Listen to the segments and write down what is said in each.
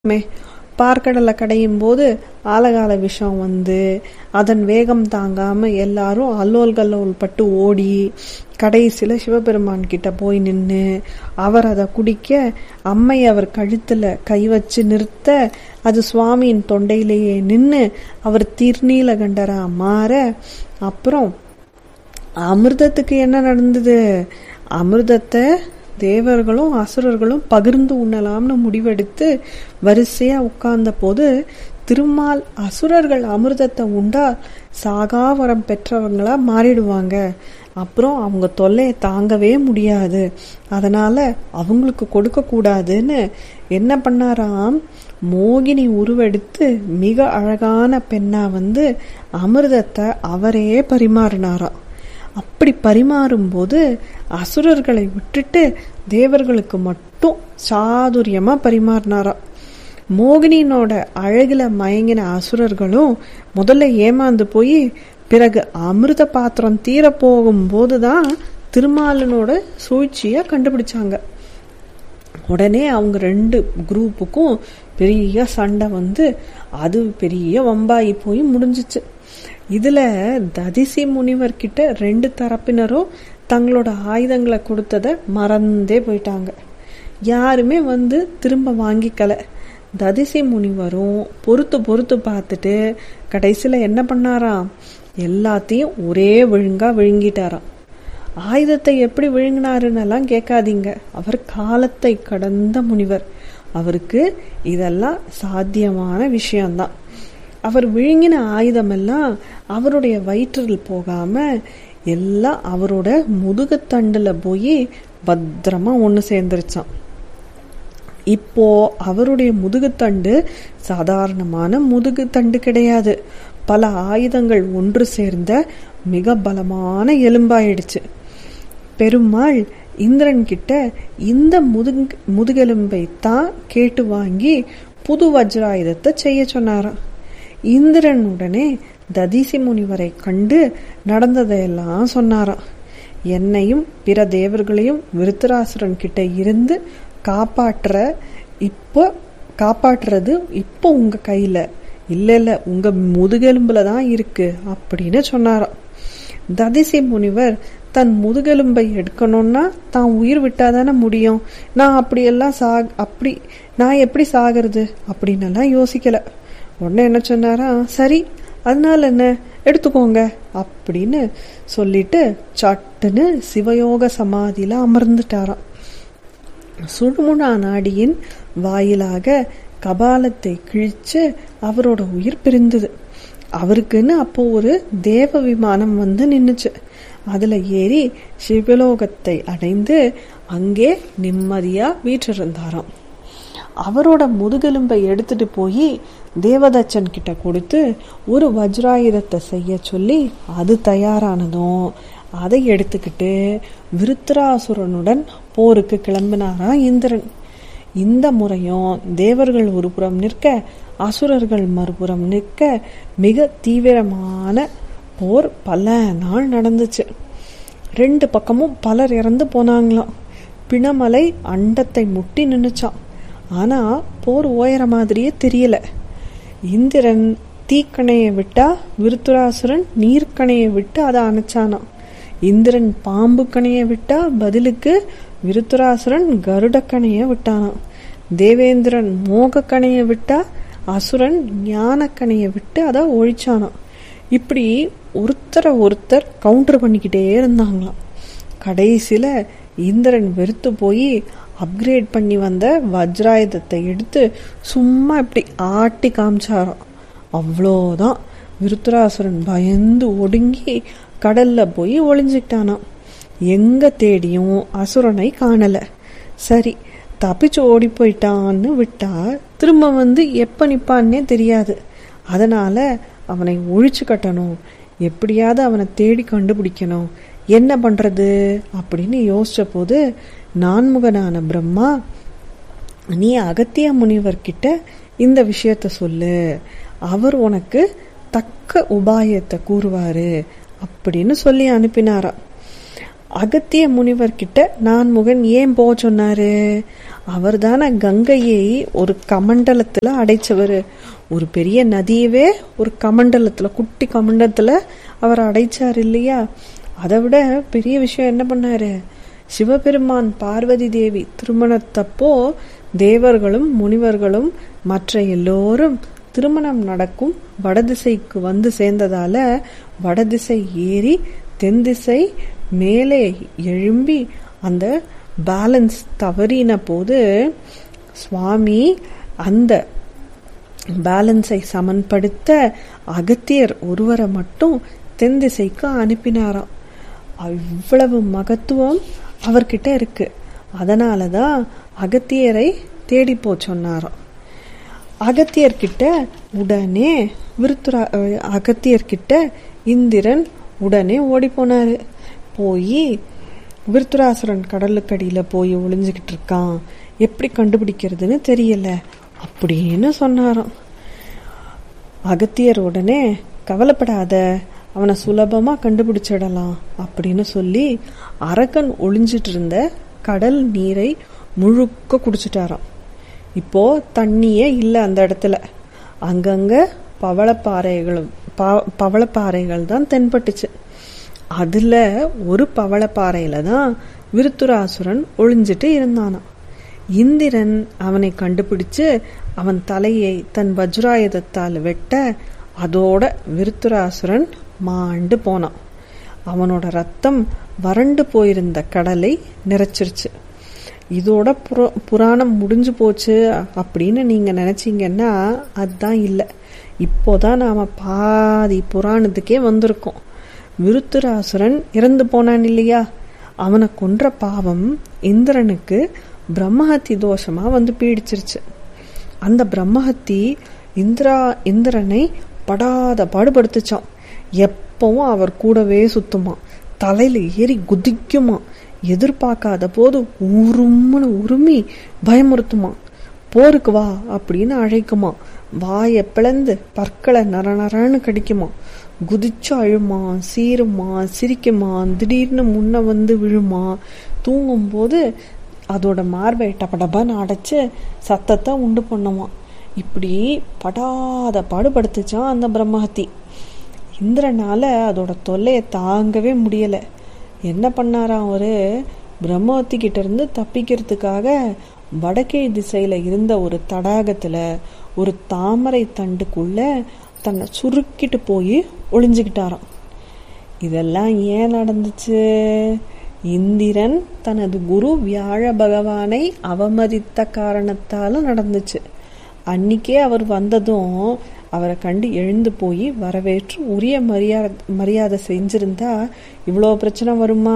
பார்க்கடலை கடையும் போது ஆலகால விஷம் வந்து அதன் வேகம் தாங்காம எல்லாரும் அல்லோல் கல்லோல் பட்டு ஓடி கடைசியில சிவபெருமான் கிட்ட போய் நின்று அவர் அதை குடிக்க அம்மை அவர் கழுத்துல கை வச்சு நிறுத்த அது சுவாமியின் தொண்டையிலேயே நின்று அவர் திருநீலகண்டரா மாற அப்புறம் அமிர்தத்துக்கு என்ன நடந்தது? அமிர்தத்தை தேவர்களும் அசுரர்களும் பகிர்ந்து உண்ணலாம்னு முடிவெடுத்து வரிசையா உட்கார்ந்த போது திருமால் அசுரர்கள் அமிர்தத்தை உண்டா சாகாவரம் பெற்றவங்களா மாறிடுவாங்க, அப்புறம் அவங்க தொல்லையை தாங்கவே முடியாது, அதனால அவங்களுக்கு கொடுக்க கூடாதுன்னு என்ன பண்ணாராம், மோகினி உருவெடுத்து மிக அழகான பெண்ணா வந்து அமிர்தத்தை அவரே பரிமாறினாராம். அப்படி பரிமாறும் போது அசுரர்களை விட்டுட்டு தேவர்களுக்கு மட்டும் சாதுரியமா பரிமாறினாராம். மோகினியினோட அழகுல மயங்கின அசுரர்களும் முதல்ல ஏமாந்து போய் பிறகு அமிர்த பாத்திரம் தீர போகும் போதுதான் திருமாலனோட சூழ்ச்சிய கண்டுபிடிச்சாங்க. உடனே அவங்க ரெண்டு குரூப்புக்கும் பெரிய சண்டை வந்து அது பெரிய வம்பாயி போய் முடிஞ்சிச்சு. இதுல ததிசி முனிவர் கிட்ட ரெண்டு தரப்பினரும் தங்களோட ஆயுதங்களை கொடுத்தத மறந்தே போயிட்டாங்க. யாருமே வந்து திரும்ப வாங்கிக்கல. ததிசி முனிவரும் பொறுத்து பார்த்துட்டு கடைசியில என்ன பண்ணாராம், எல்லாத்தையும் ஒரே விழுங்கா விழுங்கிட்டாராம். ஆயுதத்தை எப்படி விழுங்கினாருன்னெல்லாம் கேட்காதீங்க, அவர் காலத்தை கடந்த முனிவர், அவருக்கு இதெல்லாம் சாத்தியமான விஷயம்தான். அவர் விழுங்கின ஆயுதமெல்லாம் அவருடைய வயிற்றில் போகாம எல்லாம் அவரோட முதுகுத்தண்டுல போய் பத்திரமா ஒண்ணு சேர்ந்துருச்சான். இப்போ அவருடைய முதுகுத்தண்டு சாதாரணமான முதுகுத்தண்டு கிடையாது, பல ஆயுதங்கள் ஒன்று சேர்ந்த மிக பலமான எலும்பாயிடுச்சு. பெருமாள் இந்திரன் கிட்ட இந்த முதுகெலும்பை தான் கேட்டு வாங்கி புது வஜ்ராயுதத்தை செய்ய சொன்னாராம். இந்திரன் உடனே ததிசி முனிவரை கண்டு நடந்ததையெல்லாம் சொன்னாராம். என்னையும் பிற தேவர்களையும் விருத்தராசுரன் கிட்ட இருந்து காப்பாற்றுறது இப்போ உங்க கையில இல்ல உங்க முதுகெலும்புலதான் இருக்கு அப்படின்னு சொன்னாராம். ததிசி முனிவர் தன் முதுகெலும்பை எடுக்கணும்னா தான் உயிர் விட்டாதானே முடியும், நான் நான் எப்படி சாகிறது அப்படின்னு எல்லாம் யோசிக்கல. உடனே என்ன சொன்னாரா, சரி அதனால என்ன எடுத்துக்கோங்க அப்படின்னு சொல்லிட்டு சட்டுன்னு சிவயோக சமாதியில அமர்ந்துட்டாராம். சுழுமுனா நாடியின் வாயிலாக கபாலத்தை கிழிச்சு அவரோட உயிர் பிரிந்தது. அவருக்குன்னு அப்போ ஒரு தேவ விமானம் வந்து நின்னுச்சு. அதுல ஏறி சிவலோகத்தை அடைந்து அங்கே நிம்மதியா வீற்றிருந்தாராம். அவரோட முதுகெலும்பை எடுத்துட்டு போய் தேவதச்சன் கிட்ட கொடுத்து ஒரு வஜ்ராயுதத்தை செய்ய சொல்லி அது தயாரானதும் அதை எடுத்துக்கிட்டு விருத்தராசுரனுடன் போருக்கு கிளம்பினாரா இந்திரன். இந்த முறையும் தேவர்கள் ஒரு புறம் நிற்க அசுரர்கள் மறுபுறம் நிற்க மிக தீவிரமான போர் பல நாள் நடந்துச்சு. ரெண்டு பக்கமும் பலர் இறந்து போனாங்களாம். பிணமலை அண்டத்தை முட்டி நின்னுச்சான். ஆனா போர் ஓயற மாதிரியே தெரியல. இந்திரன் தீக்கணையை விட்டா விருத்தராசுரன் நீர்க்கணையை விட்டு அதை அணைச்சானாம். இந்திரன் பாம்பு கணையை விட்டா பதிலுக்கு விருத்தராசுரன் கருடக்கணைய விட்டானாம். தேவேந்திரன் மோக கணையை விட்டா அசுரன் ஞானக்கணையை விட்டு அதை ஒழிச்சானாம். இப்படி ஒருத்தர் கவுண்டர் பண்ணிக்கிட்டே இருந்தாங்களாம். கடைசியில இந்திரன் வெறுத்து போய் அப்கிரேட் பண்ணி வந்த வஜ்ராயுதத்தை எடுத்து சும்மா இப்படி ஆட்டி காமிச்சாராம். அவ்வளோதான், விருத்தராசுரன் பயந்து ஒடுங்கி கடல்ல போய் ஒளிஞ்சுக்கிட்டானாம். எங்க தேடியும் அசுரனை காணல. சரி தப்பிச்சு ஓடி போயிட்டான்னு விட்டா திரும்ப வந்து எப்ப நிப்பான்னே தெரியாது. அதனால அவனை ஒழிச்சு கட்டணும், எப்படியாவது அவனை தேடி கண்டுபிடிக்கணும், என்ன பண்றது அப்படின்னு யோசிச்ச போது நான்முகனான பிரம்மா, நீ அகத்திய முனிவர் கிட்ட இந்த விஷயத்த சொல்லு, அவர் உனக்கு தக்க உபாயத்தை கூறுவாரு அப்படின்னு சொல்லி அனுப்பினாரா. அகத்திய முனிவர்கிட்ட நான்முகன் ஏன் போக சொன்னாரு? அவர் தானே கங்கையை ஒரு கமண்டலத்துல அடைச்சவரு. ஒரு பெரிய நதியவே ஒரு கமண்டலத்துல, குட்டி கமண்டலத்துல அவர் அடைச்சார் இல்லையா? அதை விட பெரிய விஷயம் என்ன பண்ணாரு? சிவபெருமான் பார்வதி தேவி திருமணத்தப்போ தேவர்களும் முனிவர்களும் மற்ற எல்லோரும் திருமணம் நடக்கும் வடதிசைக்கு வந்து சேர்ந்ததால வடதிசை ஏறி தென் திசை மேலே எழும்பி அந்த பேலன்ஸ் தவறின போது சுவாமி அந்த பேலன்ஸை சமன்படுத்த அகத்தியர் ஒருவரை மட்டும் தென் திசைக்கு அனுப்பினாராம். இவ்வளவு மகத்துவம் அவர்கிட்ட இருக்கு. அதனாலதான் அகத்தியரை தேடி போ சொன்னாராம். அகத்தியர்கிட்ட உடனே அகத்தியர்கிட்ட இந்திரன் உடனே ஓடி போனாரு. போய் விருத்துராசுரன் கடலுக்கடியில போய் ஒளிஞ்சுக்கிட்டு இருக்கான், எப்படி கண்டுபிடிக்கிறதுன்னு தெரியல அப்படின்னு சொன்னாராம். அகத்தியர் உடனே கவலைப்படாத, அவனை சுலபமா கண்டுபிடிச்சிடலாம் அப்படின்னு சொல்லி அரக்கன் ஒளிஞ்சிட்டு இருந்த கடல் நீரை முழுக்க குடிச்சிட்டாராம். இப்போ தண்ணியே இல்லை அந்த இடத்துல. அங்கங்க பவளப்பாறைகள் தான் தென்பட்டுச்சு. அதுல ஒரு பவளப்பாறையில தான் விருத்துராசுரன் ஒளிஞ்சிட்டு இருந்தானாம். இந்திரன் அவனை கண்டுபிடிச்சு அவன் தலையை தன் வஜ்ராயுதத்தால் வெட்ட அதோட விருத்துராசுரன் மாண்டு போனான். அவனோட ரத்தம் வறண்டு போயிருந்த கடலை நிறைச்சிருச்சு. இதோட புராணம் முடிஞ்சு போச்சு அப்படின்னு நீங்க நினைச்சீங்கன்னா அதுதான் இல்லை. இப்போதான் நாம பாதி புராணத்துக்கே வந்திருக்கோம். விருத்துராசுரன் இறந்து போனான் இல்லையா? அவனை கொன்ற பாவம் இந்திரனுக்கு பிரம்மஹத்தி தோஷமா வந்து பீடிச்சிருச்சு. அந்த பிரம்மஹத்தி இந்திரனை படாத பாடுபடுத்துச்சான். எப்பவும் அவர் கூடவே சுத்துமா, தலையில ஏறி குதிக்குமா, எதிர்பார்க்காத போது உருமி பயமுறுத்துமா, போருக்கு வா அப்படின்னு அழைக்குமா, வாயை பிளந்து பற்களை நரநரன்னு கடிக்குமா, குதிச்சு அழுமா, சீருமா, சிரிக்குமா, திடீர்னு முன்ன வந்து விழுமா, தூங்கும் போது அதோட மார்பை டபடபான்னு அடைச்சு சத்தத்தை உண்டு பண்ணுமா. இப்படி படாத பாடுபடுத்துச்சான் அந்த பிரம்மஹத்தி. இந்திரனால அதோட தொல்லையை தாங்கவே முடியல. என்ன பண்ணாராம் அவரு? பிரம்மஹத்தி கிட்ட இருந்து தப்பிக்கிறதுக்காக வடக்கே திசையில இருந்த ஒரு தடாகத்துல ஒரு தாமரை தண்டுக்குள்ள தன்னை சுருக்கிட்டு போய் ஒளிஞ்சுக்கிட்டாராம். இதெல்லாம் ஏன் நடந்துச்சு? இந்திரன் தனது குரு வியாழ பகவானை அவமதித்த காரணத்தால நடந்துச்சு. அன்னிக்கே அவர் வந்ததும் அவரை கண்டு எழுந்து போய் வரவேற்று உரிய மரியாதை செஞ்சிருந்தா இவ்வளோ பிரச்சனை வருமா?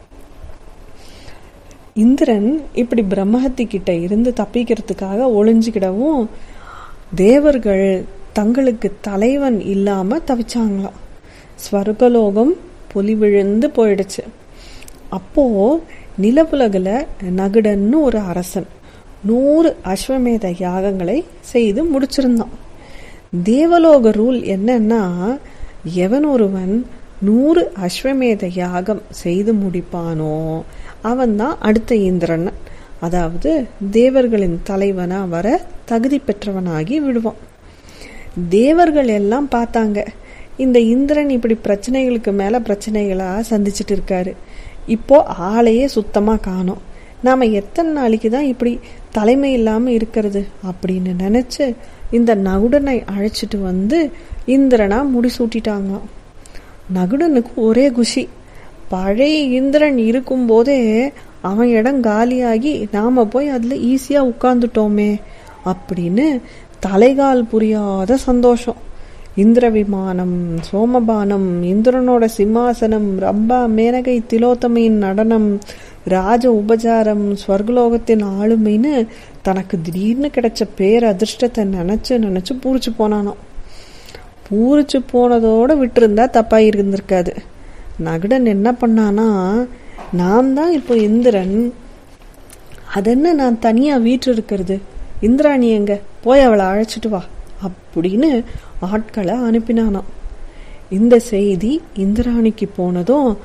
இந்திரன் இப்படி பிரம்மஹத்தி கிட்ட இருந்து தப்பிக்கிறதுக்காக ஒளிஞ்சுக்கிடவும் தேவர்கள் தங்களுக்கு தலைவன் இல்லாம தவிச்சாங்களாம். ஸ்வர்கலோகம் பொலி விழுந்து போயிடுச்சு. அப்போ நிலவுலகுல நகுடன்னு ஒரு அரசன் 100 அஸ்வமேத யாகங்களை செய்து முடிச்சிருந்தான். தேவலோக ரூல் என்னன்னா, எவன் ஒருவன் 100 அஸ்வமேத யாகம் செய்து முடிப்பானோ அவன் தான் அடுத்த இந்திரன், அதாவது தேவர்களின் தலைவனா வர தகுதி பெற்றவனாகி விடுவான். தேவர்கள் எல்லாம் பார்த்தாங்க, இந்த இந்திரன் இப்படி பிரச்சனைகளுக்கு மேல பிரச்சனைகளா சந்திச்சுட்டு இருக்காரு, இப்போ ஆளையே சுத்தமா காணோம், நாம எத்தனை நாளைக்கு தான் இப்படி தலைமை இல்லாம இருக்கிறது அப்படின்னு நினைச்சு இந்த நகுடனை அழைச்சிட்டு வந்து இந்திரனா முடிசூட்டிட்டாங்களாம். நகுடனுக்கு ஒரே குஷி. பழைய இந்திரன் இருக்கும் போதே அவன் இடம் காலியாகி நாம போய் அதுல ஈஸியா உட்கார்ந்துட்டோமே அப்படின்னு தலைகால் புரியாத சந்தோஷம். இந்திர விமானம், சோமபானம், இந்திரனோட சிம்மாசனம், ரம்பா மேனகை திலோத்தமையின் நடனம், ராஜ உபசாரம், ஸ்வர்கலோகத்தின் ஆளுமைன்னு தனக்கு திடீர்னு கிடைச்ச பேர் அதிர்ஷ்டத்தை நினைச்சு பூரிச்சு போனானோ. பூரிச்சு போனதோட விட்டுருந்தா தப்பா இருந்திருக்காது. நகுடன் என்ன பண்ணானா, நான் தான் இப்போ இந்திரன், அதென்ன நான் தனியா வீட்டு இருக்கிறது, இந்திராணி எங்க, போய் அவளை அழைச்சிட்டு வா அப்படின்னு ஆட்களை அனுப்பினானாம். இந்த செய்தி இந்திராணிக்கு போனதும்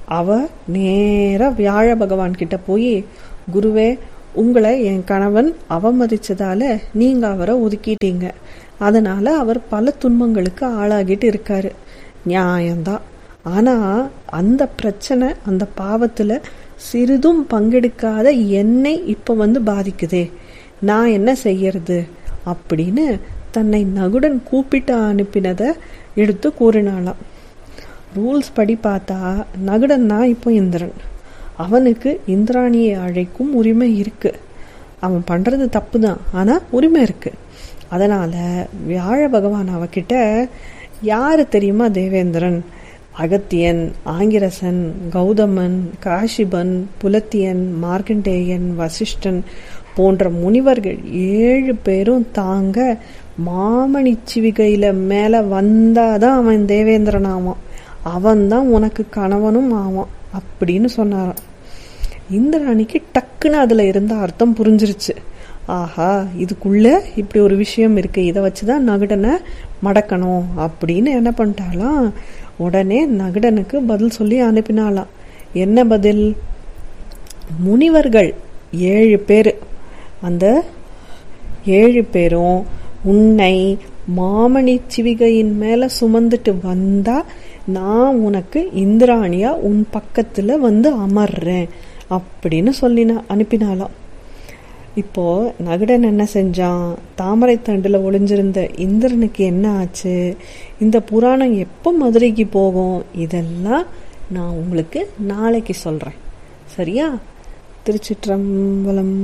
அவ நேரா வியாழ பகவான் கிட்ட போய், குருவே, உங்களை என் கணவன் அவமதிச்சதால நீங்க அவரை ஒதுக்கிட்டீங்க, அதனால அவர் பல துன்பங்களுக்கு ஆளாகிட்டு இருக்காரு, நியாயம்தான். ஆனா அந்த பிரச்சனை, அந்த பாவத்துல சிறிதும் பங்கெடுக்காத என்னை இப்ப பாதிக்குதே, நான் என்ன செய்யறது அப்படின்னு தன்னை நகுடன் கூப்பிட்டு அனுப்பினத எடுத்து கூறினாளாம். ரூல்ஸ் படி பார்த்தா நகுடன் தான் இப்போ இந்திரன். அவனுக்கு இந்திராணியை அழைக்கும் உரிமை இருக்கு. அவன் பண்றது தப்பு தான், ஆனா உரிமை இருக்கு. அதனால வியாழ பகவான் அவகிட்ட, யாரு தெரியுமா தேவேந்திரன்? அகத்தியன், ஆங்கிரசன், கௌதமன், காஷிபன், புலத்தியன், மார்க்கண்டேயன், வசிஷ்டன் போன்ற முனிவர்கள் 7 பேரும் தாங்க மாமணி சிவிகையில மேல வந்தாதான் அவன் தேவேந்திரன் ஆவான், அவன்தான் உனக்கு கணவனும் ஆவான் அப்படின்னு சொன்னாராம். இந்திராணிக்கு டக்குன்னு அதுல இருந்த அர்த்தம் புரிஞ்சிருச்சு. ஆஹா, இதுக்குள்ள இப்படி ஒரு விஷயம் இருக்கு, இதை வச்சுதான் நகுடனை மடக்கணும் அப்படின்னு என்ன பண்ணிட்டாலாம், உடனே நகுடனுக்கு பதில் சொல்லி அனுப்பினாலாம். என்ன பதில்? முனிவர்கள் 7 பேரு, அந்த 7 பேரும் உன்னை மாமணி சிவிகையின் மேல சுமந்துட்டு வந்தா நான் உனக்கு இந்திராணியா உன் பக்கத்துல அமர்றேன் அப்படின்னு சொல்லி அனுப்பினாலாம். இப்போ நகுடன் என்ன செஞ்சான்? தாமரை தண்டுல ஒளிஞ்சிருந்த இந்திரனுக்கு என்ன ஆச்சு? இந்த புராணம் எப்ப மதுரைக்கு போகும்? இதெல்லாம் நான் உங்களுக்கு நாளைக்கு சொல்றேன், சரியா? திருச்சிற்றம்பலம்.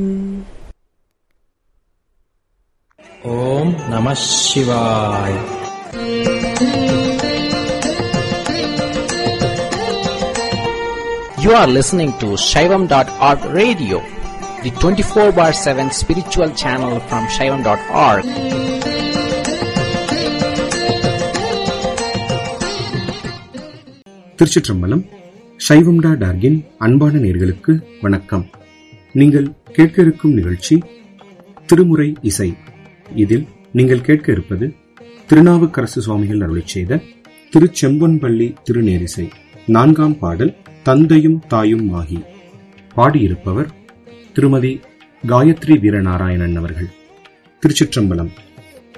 ஓம் நம சிவாய். You are listening to Shaivam.org radio, the 24/7 spiritual channel from Shaivam.org. திருச்சிற்றம்பலம். சைவம்.org-இன் அன்பான நேயர்களுக்கு வணக்கம். நீங்கள் கேட்க இருக்கும் நிகழ்ச்சி திருமுறை இசை. இதில் நீங்கள் கேட்க இருப்பது திருநாவுக்கரசு சுவாமிகள் அருளிச் செய்த திருச்செம்பொன்பள்ளி திருநேரிசை 4ஆம் பாடல், தந்தையும் தாயும் ஆகி. பாடியிருப்பவர் திருமதி காயத்ரி வீரநாராயணன் அவர்கள். திருச்சிற்றம்பலம்.